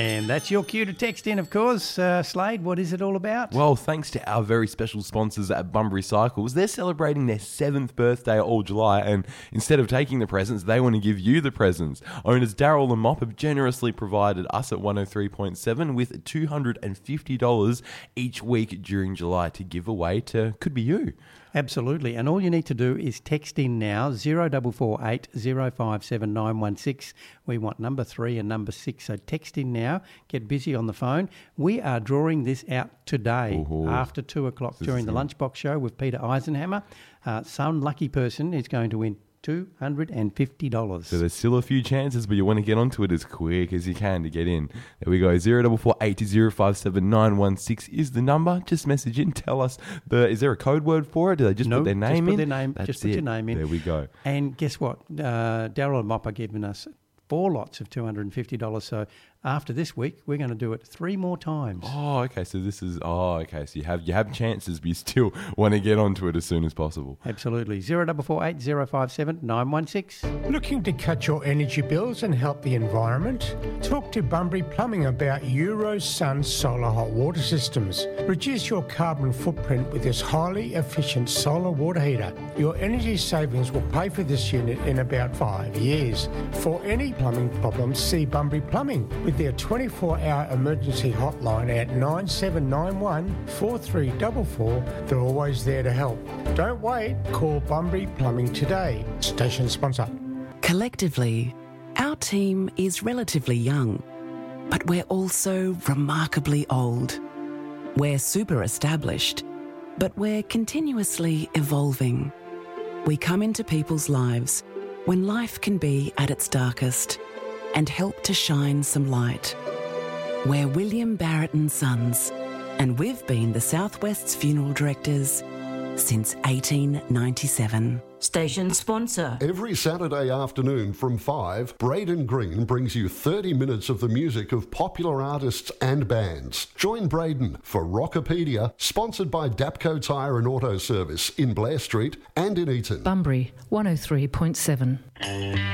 And that's your cue to text in, of course. Slade, what is it all about? Well, thanks to our very special sponsors at Bunbury Cycles, they're celebrating their 7th birthday all July, and instead of taking the presents, they want to give you the presents. Owners Daryl and Mop have generously provided us at 103.7 with $250 each week during July to give away to, could be you. Absolutely. And all you need to do is text in now, 0448 057 916. We want number 3 and number 6. So text in now. Get busy on the phone. We are drawing this out today after 2 o'clock during the Lunchbox Show with Peter Eisenhammer. Some lucky person is going to win $250. So there's still a few chances, but you want to get onto it as quick as you can to get in. There we go. 0448 057 916 is the number. Just message in. Tell us, is there a code word for it? Do they just put their name in? Just put their name. Just put your name in. There we go. And guess what? Daryl and Mop are giving us 4 lots of $250. So after this week, we're going to do it 3 more times. Oh, okay. So this is, so you have chances, but you still want to get onto it as soon as possible. Absolutely. 0448 057 916. Looking to cut your energy bills and help the environment? Talk to Bunbury Plumbing about Eurosun solar hot water systems. Reduce your carbon footprint with this highly efficient solar water heater. Your energy savings will pay for this unit in about 5 years. For any plumbing problems, see Bunbury Plumbing with their 24-hour emergency hotline at 9791 4344. They're always there to help. Don't wait. Call Bunbury Plumbing today. Station sponsor. Collectively, our team is relatively young, but we're also remarkably old. We're super established, but we're continuously evolving. We come into people's lives when life can be at its darkest and help to shine some light. We're William Barrett and Sons, and we've been the Southwest's funeral directors since 1897. Station sponsor. Every Saturday afternoon from 5, Braden Green brings you 30 minutes of the music of popular artists and bands. Join Braden for Rockopedia, sponsored by Dapco Tyre and Auto Service in Blair Street and in Eaton. Bunbury 103.7.